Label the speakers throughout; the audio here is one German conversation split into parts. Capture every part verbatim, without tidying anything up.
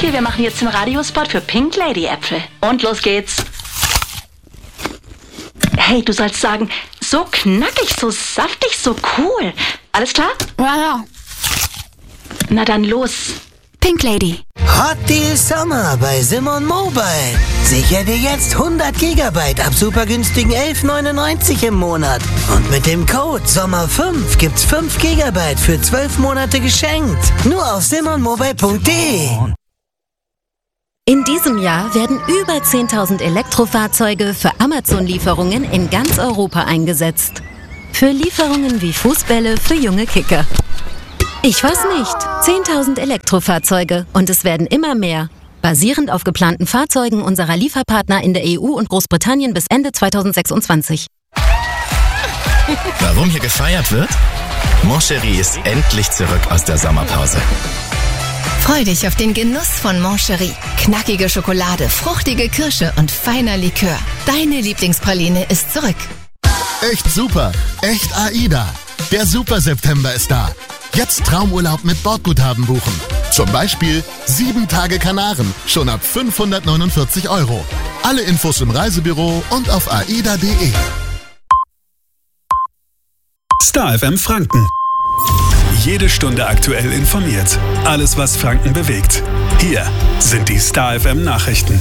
Speaker 1: Schnecke, wir machen jetzt den Radiospot für Pink Lady Äpfel. Und los geht's. Hey, du sollst sagen, so knackig, so saftig, so cool. Alles klar?
Speaker 2: Ja, ja.
Speaker 1: Na dann los.
Speaker 2: Pink Lady.
Speaker 3: Hot Deal Sommer bei Simon Mobile. Sicher dir jetzt hundert Gigabyte ab super günstigen elf neunundneunzig im Monat. Und mit dem Code Sommer fünf gibt's fünf Gigabyte für zwölf Monate geschenkt. Nur auf simon mobile punkt de.
Speaker 4: In diesem Jahr werden über zehntausend Elektrofahrzeuge für Amazon-Lieferungen in ganz Europa eingesetzt. Für Lieferungen wie Fußbälle für junge Kicker. Ich weiß nicht. zehntausend Elektrofahrzeuge und es werden immer mehr. Basierend auf geplanten Fahrzeugen unserer Lieferpartner in der E U und Großbritannien bis Ende zweitausendsechsundzwanzig.
Speaker 5: Warum hier gefeiert wird? Moncherie ist endlich zurück aus der Sommerpause.
Speaker 6: Freu dich auf den Genuss von Moncherie. Knackige Schokolade, fruchtige Kirsche und feiner Likör. Deine Lieblingspraline ist zurück.
Speaker 7: Echt super. Echt AIDA. Der Super September ist da. Jetzt Traumurlaub mit Bordguthaben buchen. Zum Beispiel sieben Tage Kanaren, schon ab fünfhundertneunundvierzig Euro. Alle Infos im Reisebüro und auf aida punkt de.
Speaker 8: Star F M Franken. Jede Stunde aktuell informiert. Alles, was Franken bewegt. Hier sind die Star F M Nachrichten.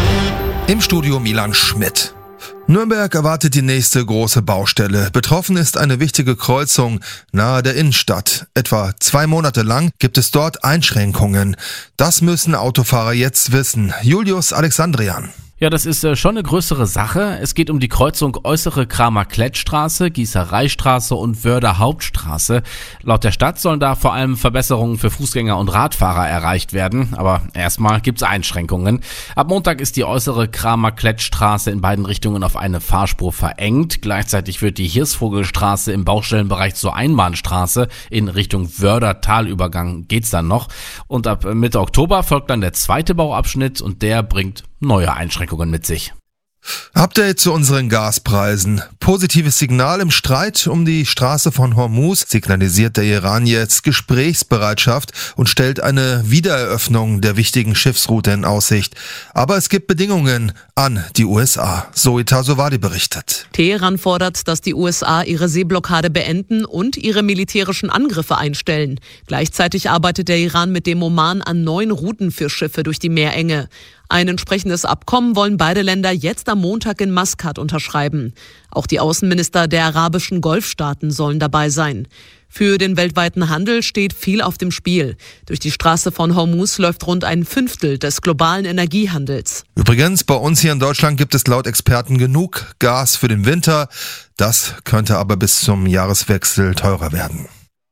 Speaker 9: Im Studio Milan Schmidt. Nürnberg erwartet die nächste große Baustelle. Betroffen ist eine wichtige Kreuzung nahe der Innenstadt. Etwa zwei Monate lang gibt es dort Einschränkungen. Das müssen Autofahrer jetzt wissen. Julius Alexandrian.
Speaker 10: Ja, das ist äh, schon eine größere Sache. Es geht um die Kreuzung Äußere Kramer-Klett-Straße, Gießereistraße und Wörder Hauptstraße. Laut der Stadt sollen da vor allem Verbesserungen für Fußgänger und Radfahrer erreicht werden. Aber erstmal gibt's Einschränkungen. Ab Montag ist die Äußere Kramer-Klett-Straße in beiden Richtungen auf eine Fahrspur verengt. Gleichzeitig wird die Hirsvogelstraße im Baustellenbereich zur Einbahnstraße. In Richtung Wörder-Talübergang geht's dann noch. Und ab Mitte Oktober folgt dann der zweite Bauabschnitt und der bringt neue Einschränkungen mit sich.
Speaker 9: Update zu unseren Gaspreisen. Positives Signal im Streit um die Straße von Hormuz signalisiert der Iran jetzt Gesprächsbereitschaft und stellt eine Wiedereröffnung der wichtigen Schiffsroute in Aussicht. Aber es gibt Bedingungen an die U S A. Zoe Tasovadi berichtet.
Speaker 11: Teheran fordert, dass die U S A ihre Seeblockade beenden und ihre militärischen Angriffe einstellen. Gleichzeitig arbeitet der Iran mit dem Oman an neuen Routen für Schiffe durch die Meerenge. Ein entsprechendes Abkommen wollen beide Länder jetzt am Montag in Maskat unterschreiben. Auch die Außenminister der arabischen Golfstaaten sollen dabei sein. Für den weltweiten Handel steht viel auf dem Spiel. Durch die Straße von Hormuz läuft rund ein Fünftel des globalen Energiehandels.
Speaker 9: Übrigens, bei uns hier in Deutschland gibt es laut Experten genug Gas für den Winter. Das könnte aber bis zum Jahreswechsel teurer werden.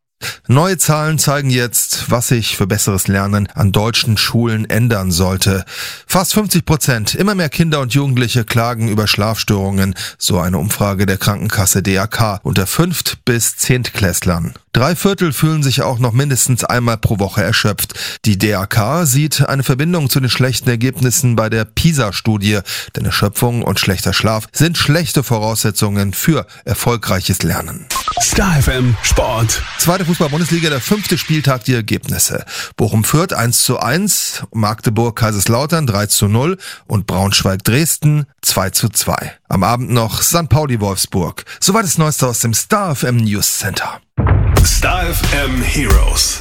Speaker 9: Neue Zahlen zeigen jetzt, was sich für besseres Lernen an deutschen Schulen ändern sollte. Fast fünfzig Prozent, immer mehr Kinder und Jugendliche klagen über Schlafstörungen, so eine Umfrage der Krankenkasse D R K unter Fünft- bis Zehntklässlern. Drei Viertel fühlen sich auch noch mindestens einmal pro Woche erschöpft. Die D R K sieht eine Verbindung zu den schlechten Ergebnissen bei der PISA-Studie, denn Erschöpfung und schlechter Schlaf sind schlechte Voraussetzungen für erfolgreiches Lernen.
Speaker 8: Star F M Sport.
Speaker 9: Zweite Fußball-Bundesliga, der fünfte Spieltag, die Ergebnisse. Bochum-Fürth eins zu eins, Magdeburg-Kaiserslautern drei zu null und Braunschweig-Dresden zwei zu zwei. Am Abend noch Sankt Pauli-Wolfsburg. Soweit das Neueste aus dem Star F M News Center.
Speaker 8: Star F M Heroes.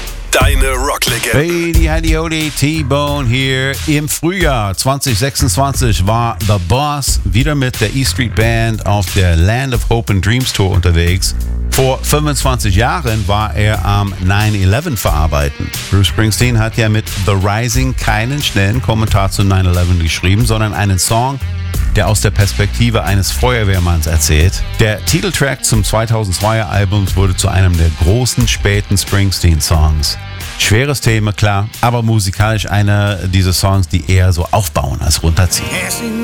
Speaker 8: Deine Rocklegende.
Speaker 12: Hey, die Heidi Hody, T-Bone hier. Im Frühjahr zwanzig sechsundzwanzig war The Boss wieder mit der E Street Band auf der Land of Hope and Dreams Tour unterwegs. Vor fünfundzwanzig Jahren war er am nine eleven verarbeiten. Bruce Springsteen hat ja mit The Rising keinen schnellen Kommentar zu nine eleven geschrieben, sondern einen Song, der aus der Perspektive eines Feuerwehrmanns erzählt. Der Titeltrack zum zweitausendzweier Album wurde zu einem der großen späten Springsteen-Songs. Schweres Thema, klar, aber musikalisch einer dieser Songs, die eher so aufbauen als runterziehen.